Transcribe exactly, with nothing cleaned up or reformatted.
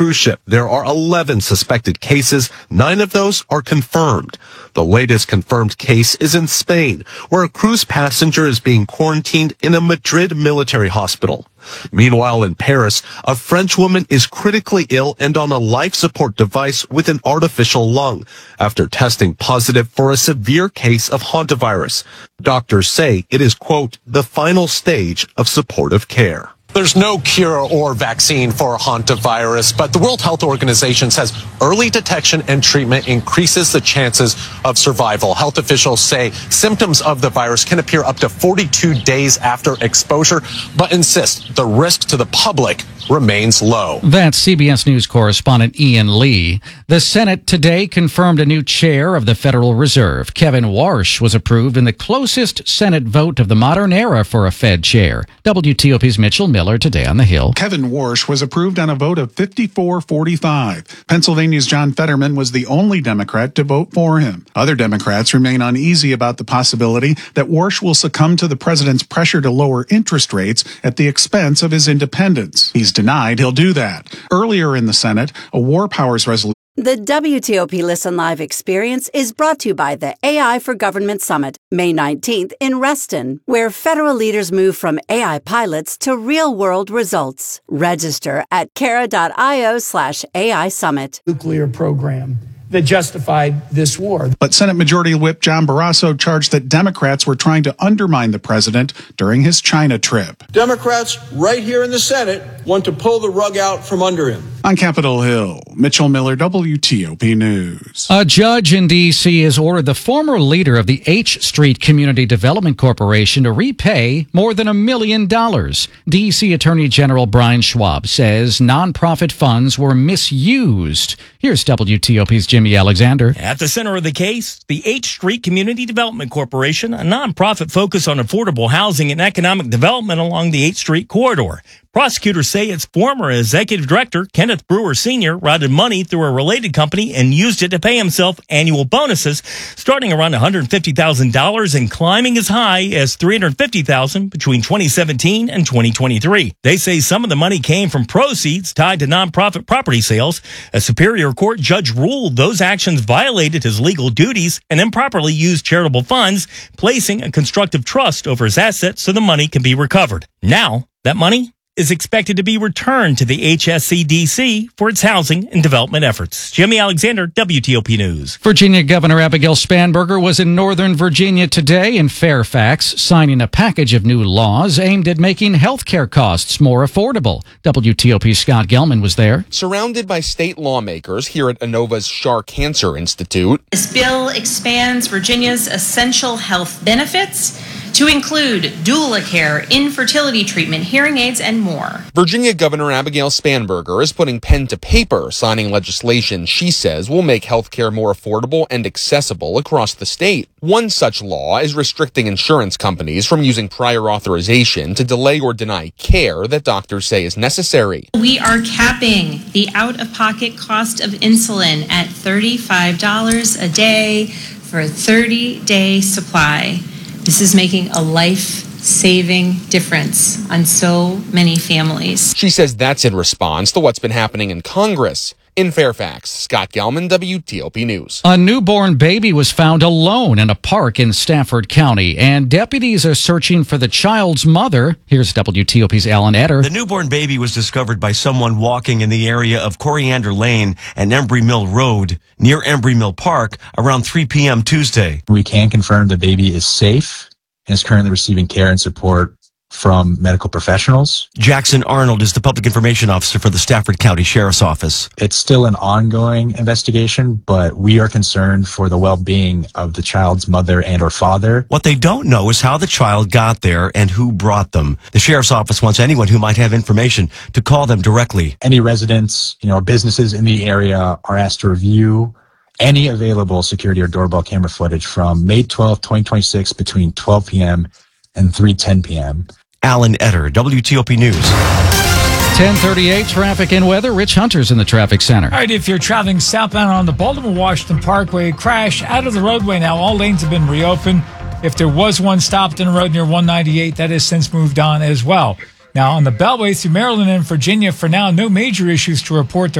cruise ship, there are eleven suspected cases. Nine of those are confirmed. The latest confirmed case is in Spain, where a cruise passenger is being quarantined in a Madrid military hospital. Meanwhile, in Paris, a French woman is critically ill and on a life support device with an artificial lung after testing positive for a severe case of hantavirus. Doctors say it is, quote, the final stage of supportive care. There's no cure or vaccine for hantavirus, but the World Health Organization says early detection and treatment increases the chances of survival. Health officials say symptoms of the virus can appear up to forty-two days after exposure, but insist the risk to the public remains low. That's C B S News correspondent Ian Lee. The Senate today confirmed a new chair of the Federal Reserve. Kevin Warsh was approved in the closest Senate vote of the modern era for a Fed chair. W T O P's Mitchell Miller today on the Hill. Kevin Warsh was approved on a vote of fifty-four forty-five. Pennsylvania's John Fetterman was the only Democrat to vote for him. Other Democrats remain uneasy about the possibility that Warsh will succumb to the president's pressure to lower interest rates at the expense of his independence. He's denied he'll do that. Earlier in the Senate, a War Powers resolution. The W T O P Listen Live experience is brought to you by the A I for Government Summit, May nineteenth in Reston, where federal leaders move from A I pilots to real-world results. Register at cara.io slash AI Summit. Nuclear program that justified this war. But Senate Majority Whip John Barrasso charged that Democrats were trying to undermine the president during his China trip. Democrats right here in the Senate want to pull the rug out from under him. On Capitol Hill, Mitchell Miller, W T O P News. A judge in D C has ordered the former leader of the H Street Community Development Corporation to repay more than a million dollars. D C Attorney General Brian Schwab says nonprofit funds were misused. Here's W T O P's Jimmy Alexander. At the center of the case, the H Street Community Development Corporation, a nonprofit focused on affordable housing and economic development along the H Street corridor. Prosecutors say its former executive director, Kenneth Brewer Senior, routed money through a related company and used it to pay himself annual bonuses, starting around one hundred fifty thousand dollars and climbing as high as three hundred fifty thousand dollars between twenty seventeen and twenty twenty-three. They say some of the money came from proceeds tied to nonprofit property sales. A Superior Court judge ruled those actions violated his legal duties and improperly used charitable funds, placing a constructive trust over his assets so the money can be recovered. Now, that money is expected to be returned to the H S C D C for its housing and development efforts. Jimmy Alexander, W T O P News. Virginia Governor Abigail Spanberger was in Northern Virginia today in Fairfax, signing a package of new laws aimed at making health care costs more affordable. W T O P's Scott Gelman was there. Surrounded by state lawmakers here at Inova's Schar Cancer Institute. This bill expands Virginia's essential health benefits to include doula care, infertility treatment, hearing aids, and more. Virginia Governor Abigail Spanberger is putting pen to paper, signing legislation she says will make healthcare more affordable and accessible across the state. One such law is restricting insurance companies from using prior authorization to delay or deny care that doctors say is necessary. We are capping the out-of-pocket cost of insulin at thirty-five dollars a day for a thirty-day supply. This is making a life-saving difference on so many families. She says that's in response to what's been happening in Congress. In Fairfax, Scott Gelman, W T O P News. A newborn baby was found alone in a park in Stafford County, and deputies are searching for the child's mother. Here's W T O P's Alan Etter. The newborn baby was discovered by someone walking in the area of Coriander Lane and Embry Mill Road near Embry Mill Park around three p.m. Tuesday. We can confirm the baby is safe and is currently receiving care and support from medical professionals. Jackson Arnold is the public information officer for the Stafford County Sheriff's Office. It's still an ongoing investigation, but we are concerned for the well-being of the child's mother and or father. What they don't know is how the child got there and who brought them. The Sheriff's Office wants anyone who might have information to call them directly. Any residents, you know, or businesses in the area are asked to review any available security or doorbell camera footage from May twelfth, twenty twenty-six between twelve p.m. and three ten p.m. Alan Etter, W T O P News. ten thirty-eight, traffic and weather. Rich Hunter's in the traffic center. All right, if you're traveling southbound on the Baltimore-Washington Parkway, crash out of the roadway now. All lanes have been reopened. If there was one stopped in the road near one ninety-eight, that has since moved on as well. Now, on the Beltway through Maryland and Virginia, for now, no major issues to report.